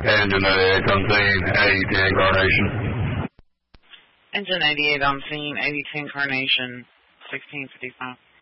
Engine 98 on scene, 80 Incarnation. Engine 88 on scene, 82 Incarnation, 1655.